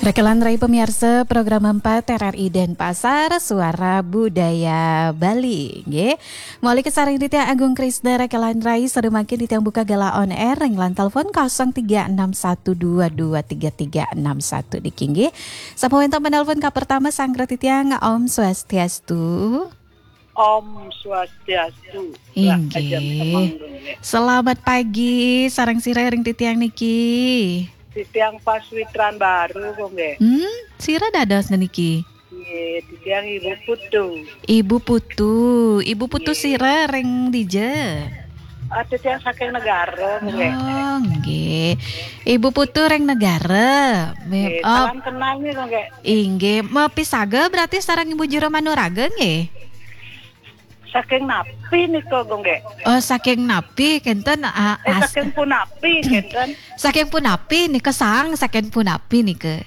Rekelan Rai pemirsa program 4 RRI Denpasar Suara Budaya Bali nggih. Moali kesaring ditya Agung Krisna Rekelan Rai sademakin ditya buka gala on air ringlan telepon 0361223361 di nggih. Sapoento menelpon ka pertama sanggra ditya Om Swastiastu. Om Swastiastu. Inggih. Selamat pagi sareng sira ring titiang niki. Titiang Paswitran baru kok nggih. Sira dados niki. Nggih, titiang Ibu Putu. Ibu Putu sira ring dije. Titiang saking negara nggih. Oh, nggih. Ibu Putu ring negara. Salam kenal nih kok nggih. Inggih, pisaga berarti sareng Ibu Jero Manuraga nggih. Saking napi nih kok nggih. Oh, saking napi kenten saking punapi kenten. Saking punapi nih kesang saking punapi nih ke.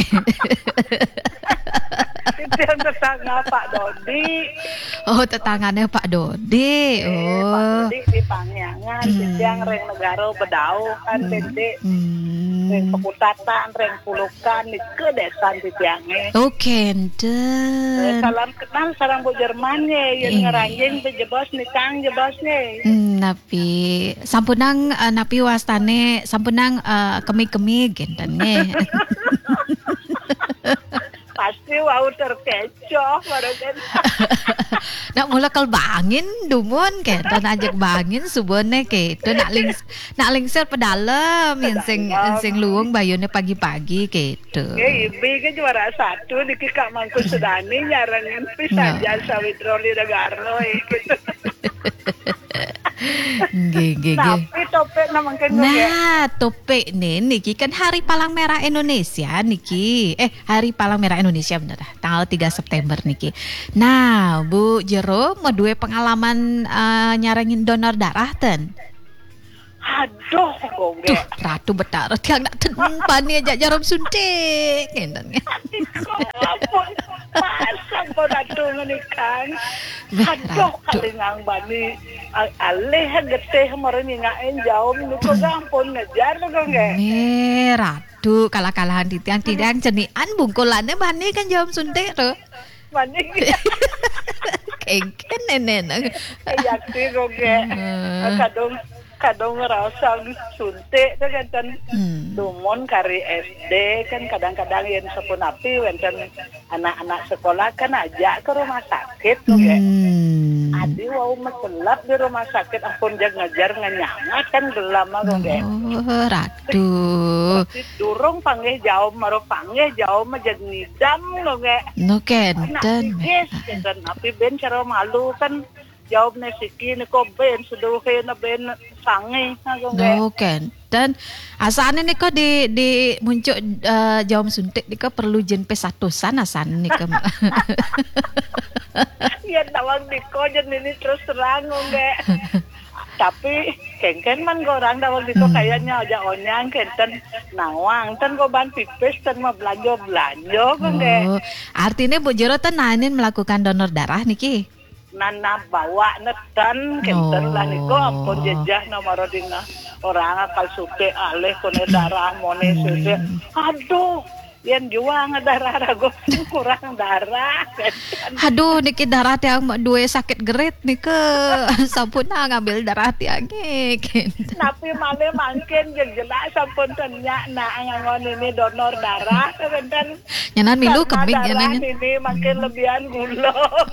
Itu yang tetangga Pak Dodi. Oh, tetangganya Pak Dodi. Pak Dodi di Pangyangan, yang reng negara bedau kan Dede. Reng Pekutatan, reng Pulukan, ke desa titiange. Oh, kenten. Salam kenal sarang Bu Jerman yang ngeranjing bejebos nih Kang jebosnya. Napi sampunang napi wastane sampunang kemi-kemi gentene. Pasti wau terkecoh barusan. Nak mula kal bangin dumun ke dan ajak bangin subone ke itu nak lingsir pedalem yang sing luung bayune pagi-pagi gitu. Ibi kan juara 1 di Kak Mangku Sudani nyarangin pisah jasa Witroli Negara gitu. Gege. Tapi topik namanya topik nih niki kan Hari Palang Merah Indonesia niki. Hari Palang Merah Indonesia bener tanggal 3 September niki. Nah, Bu Jero mau duwe pengalaman nyarengin donor darah ten. Aduh, gue. Tuh, Ratu Betara tiang nak tempan ni ajak jarum suntik. Ngentangnya. Ampun, pasang pun Ratu menikah. Aduh, kalingang bani alih getih meren ngain jauh nuko gampun ngejar kok nggak. Ratu kalah-kalahan di tiang cenian bungkulannya bani kan jarum suntik tuh. Bani. Kengken nenek. Yakti kok nggak. Kadang ngerasa suntik kan dumon kari SD kan kadang-kadang yang sepun api wenten anak-anak sekolah kan ajak ke rumah sakit tuh ya. Adi wau meselap di rumah sakit ampun jag ngajar nganyangat kan gelama tuh ya. Oh, Ratu. Durung panggih jauh maro panggih jauh majag nidam tuh ya. No kenten. Yes, kenten api ben cara malu kan jawab nesiki niko ben seduhe na ben sange no kenten asane niko di muncul jawab suntik niko perlu jen pesatusan asane niko. Ya tawang niko jen ini terus terang nge. Tapi kengken man gorang tawang niko kayaknya aja onyang kenten nawang ten go ban pipis ten mah belanja nge. Artinya Bu Jero tenanin melakukan donor darah niki. Nana bawa netan kenter lah niko ampun jejah nomor dina orang akal suke alih kone darah mone suke aduh yang juang darah rago kurang darah aduh niki darah tiang dua sakit gerit nike sampun ngambil darah tiang tapi malah mungkin jelas sampun tanya ngangon ini donor darah kan nyanan milu kemik nyanan ini makin lebihan gula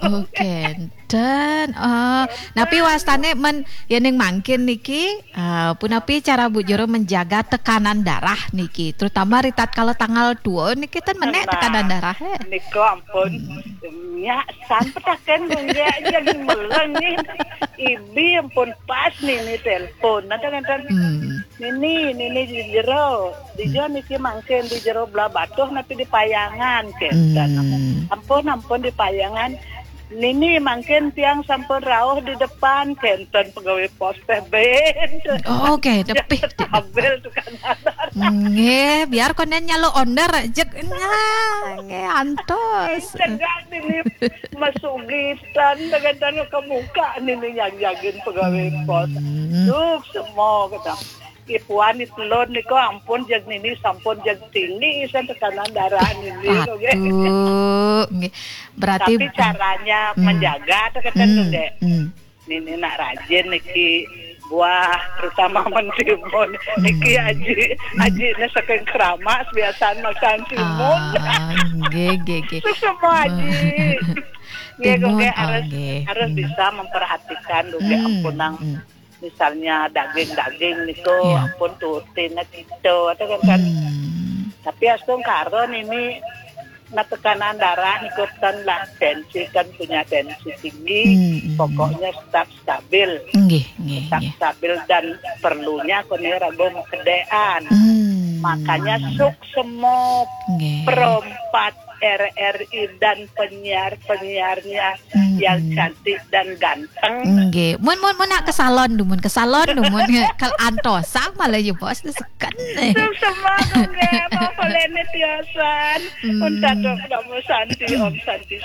dan napi wastane men yang mangkin niki punapi cara Bu Jero menjaga tekanan darah niki terutama ritat kalau tanggal 2 niki tan menek tekanan darah niko ampun ya sampai taken ya jadi meleng nih ibi ampun pas nih telepon nanti kan ini di Jero niki mangkin di Jero belah batuh napi di payangan kan ampun di payangan Nini mungkin tiang sampun rawuh di depan kenten pegawai pos ben. Oh, oke, tepi. Tabel tukang nadar. Nge, biar konen nyalo onder jek nge antos. Tegak ini masugitan dengan ke muka nini yang jagin pegawai pos. Duh semua kata. ipuan itelon niko ampun jag nini sampun jag tinggi isan tekanan darah nini. Aduh, berarti tapi caranya menjaga tekan nge. Nini nak rajin niki buah terutama mentimun niki aji na saking keramas biasa makan timun. Ge. Semua aji. Gue harus bisa memperhatikan gue ampunang misalnya daging niko ampun turutin gitu atau kan. Tapi astung karon ini tekanan darah ikutan lah tensi kan punya tensi tinggi pokoknya tetap stabil stabil dan perlunya kone rago kedean makanya suk semua perempat RRI dan penyiarnya yang cantik dan ganteng. Nggih, mun nak ke salon mun kal antosa malah ya bos sekan. Semua nggih mau polene tiasan. Unta dok kamu santi om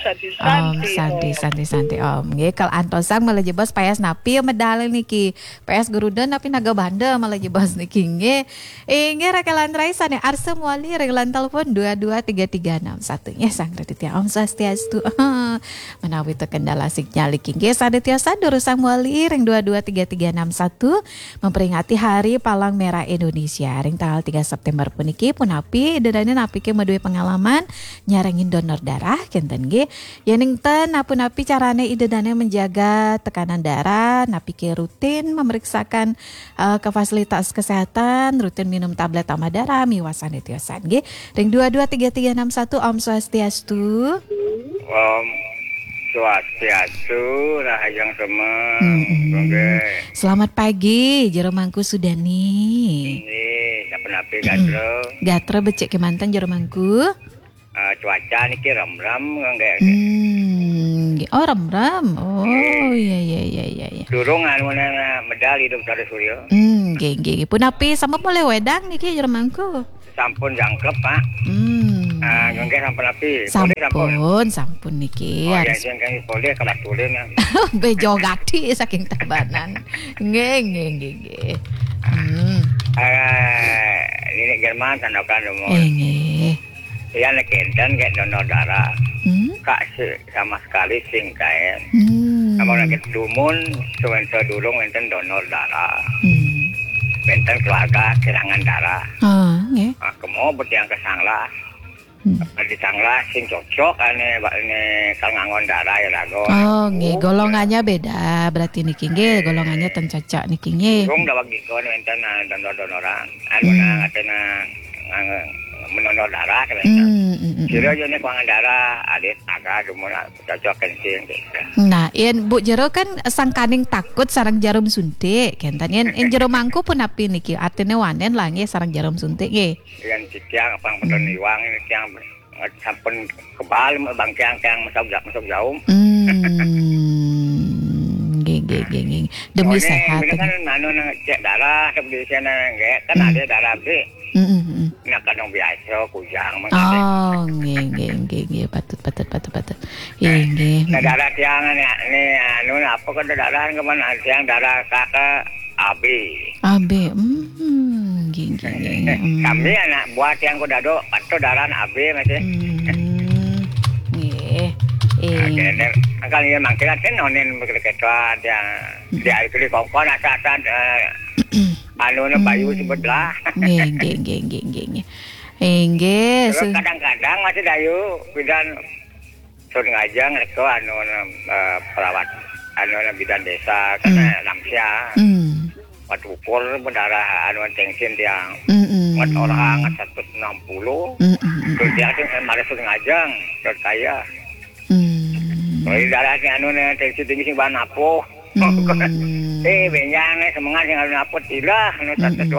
santi om. Nggih kal antosa malah ya bos payas napi medal niki. Payas gurudan napi naga banda malah ya bos niki nggih. Nggih rekalan raisan ya arsa muali rekalan telepon 223361. Ya sang Raditya Om Swastiastu. Menawi kendala sinyal nggih sadaya sadur sang muali ring 223361 memperingati Hari Palang Merah Indonesia ring tanggal 3 September puniki punapi dedane napike medue pengalaman nyarengin donor darah kenten nggih yen ten napi carane idedane menjaga tekanan darah napike rutin memeriksakan ke fasilitas kesehatan rutin minum tablet tambah darah miwasan tiosan nggih ring 223361 Om Swastiastu. Om Swastiastu rahayang semua. Selamat pagi Jero Mangku Sudani. Ini napi gatro. Gatro becek kemantan Jero Mangku. Cuaca niki ram-ram nggak. Oh ram-ram. Oh iya. Durung anu medali Dr. Suryo. Nggih. Punapi sama boleh wedang niki Jero Mangku. Sampun jangkep, Pak. Nggak sampun api. Sampun niki. Oh ya, jangan boleh kalau tulen. Bejo gati saking tabanan. Nggih. Ini Jerman tandakan umur. Nggih. Ya nek enten kayak donor darah. Kak sama sekali sing kae. Kamu nek dumun suwensa durung enten donor darah. Enten keluarga kehilangan darah. Nggih. Kemo bertiang kesanglah. Di sanglah sing cocok ane kal ngangon darah ya lago. Oh, nggih, golongannya beda. Berarti niki nggih golongannya ten cocok niki nggih. Wong da bagi kon enten donor-donoran. Anu ngatena menonor darah kan. Jero yo nek kuangan darah adik agak cuma cocok kencing gitu. Nah, yen Bu Jero kan sangkaning takut sarang jarum suntik. Kenten yen Jero Mangku pun api niki artine wanen lah nggih sarang jarum suntik nggih. Yang ciciang apa pedon iwang ini yang sampun kebal bangkeang masuk jauh. Nggih. Demi sehat. Kan anu cek darah seperti sana nggih kan ada darah B. Nak kadang biasa kujang mangane. Oh, nggih. Patut. Nggih. Nah, darah tiang ini anu apa kan darah kemana tiang darah kakak AB. Nggih. Kami anak buat yang kudado atau darah AB masih. Nggih. Kalau yang mangkir kan nonin berketua dia itu di kongkon asatan anu bayu sebelah. Nggih. Terus kadang-kadang masih dayu bidan sun ngajang reko anu perawat anu bidan desa kana lamsia. Wat ukur berdarah anu tensin tiang. Wat orang 160. Terus dia kan mari sun ngajang terus kaya. Kalau darahnya anu tensi tinggi sing bahan apoh. Benyang semangat yang anu apot ilah anu 120.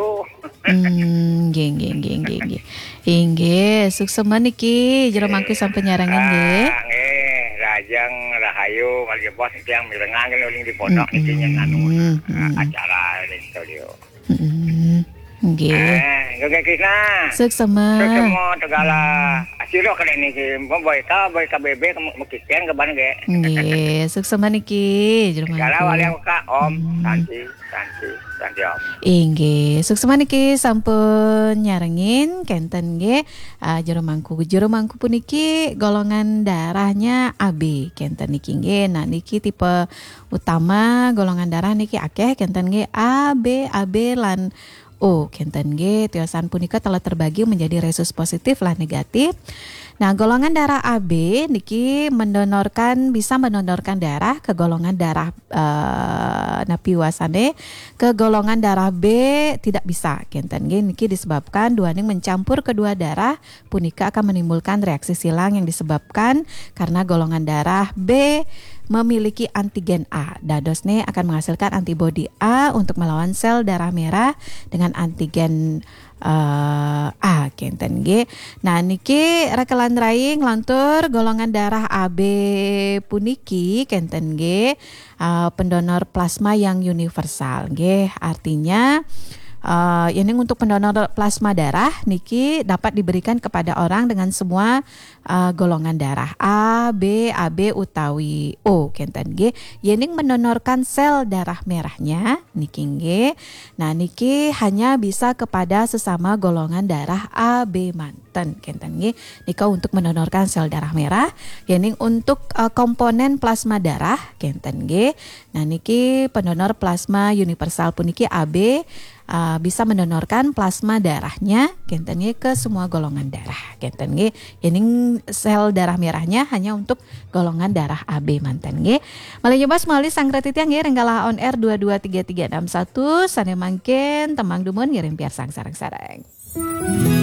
Nggih. Sukses niki Jero Mangku sampai nyarangan nggih. Nggih, rajang rahayu malih bos yang mirengang uling di pondok niki anu acara di studio. Nggih. Nggih Krisna. Sukses tegala. Asiro kene niki boy KBB mekikeun ke ban ge. Nggih, sukses niki Jero Mangku. Kalau wali Om Santi. Inggih, suksema niki sampun nyarengin kenten nggih jero mangku puniki golongan darahnya AB kenten niki nggih. Nah niki tipe utama golongan darah niki akeh kenten nggih AB lan O kenten nggih. Tiosan punika telah terbagi menjadi resus positif lan negatif. Nah, golongan darah AB niki bisa mendonorkan darah ke golongan darah napi wasane, ke golongan darah B tidak bisa. Kenten niki disebabkan duaning mencampur kedua darah punika akan menimbulkan reaksi silang yang disebabkan karena golongan darah B memiliki antigen A. Dadosne akan menghasilkan antibodi A untuk melawan sel darah merah dengan antigen A kenten G. Nah niki rekelan raing lantur golongan darah AB puniki kenten G pendonor plasma yang universal G. Artinya ini untuk pendonor plasma darah niki dapat diberikan kepada orang dengan semua golongan darah A, B, AB utawi O kenten G. Yening mendonorkan sel darah merahnya niki G. Nah niki hanya bisa kepada sesama golongan darah AB manten kenten G. Nika untuk mendonorkan sel darah merah. Yening untuk komponen plasma darah kenten G. Nah niki pendonor plasma universal puniki AB bisa mendonorkan plasma darahnya kenten G ke semua golongan darah kenten G. Yening sel darah merahnya hanya untuk golongan darah AB manten G. Malih nyoba melalui sangkretitian nggih renggala on air 223361 sane mangken temang dumun ngirim piar sang sareng-sareng.